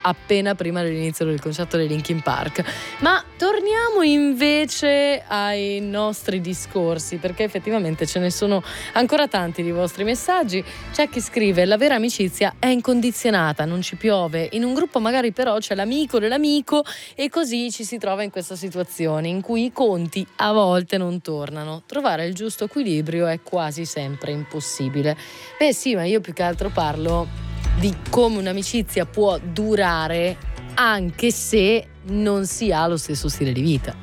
appena prima dell'inizio del concerto dei Linkin Park. Ma torniamo invece ai nostri discorsi, perché effettivamente ce ne sono ancora tanti di vostri messaggi. C'è chi scrive: la vera amicizia è incondizionata, non ci piove, in un gruppo magari però c'è l'amico dell'amico e così ci si trova in questa situazione in cui i conti a volte non tornano. Trovare il giusto equilibrio è quasi sempre impossibile. Beh sì, ma io più che altro parlo di come un'amicizia può durare anche se non si ha lo stesso stile di vita.